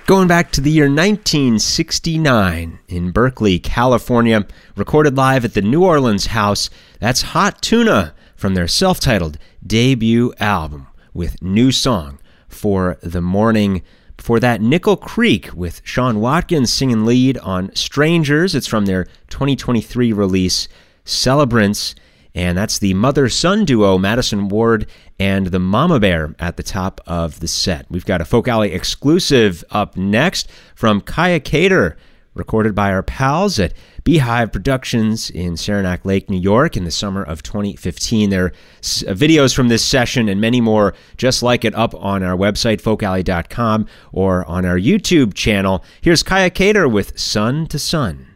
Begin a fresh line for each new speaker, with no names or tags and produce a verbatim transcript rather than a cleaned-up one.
Going back to the year nineteen sixty-nine in Berkeley, California, recorded live at the New Orleans House, that's Hot Tuna from their self-titled debut album with New Song for the Morning. Before that, Nickel Creek with Sean Watkins singing lead on Strangers. It's from their twenty twenty-three release, Celebrants. And that's the mother-son duo, Madison Ward and the Mama Bear, at the top of the set. We've got a Folk Alley exclusive up next from Kaya Cater, recorded by our pals at Beehive Productions in Saranac Lake, New York in the summer of twenty fifteen. There are videos from this session and many more just like it up on our website, folk alley dot com, or on our YouTube channel. Here's Kaya Cater with Sun to Sun.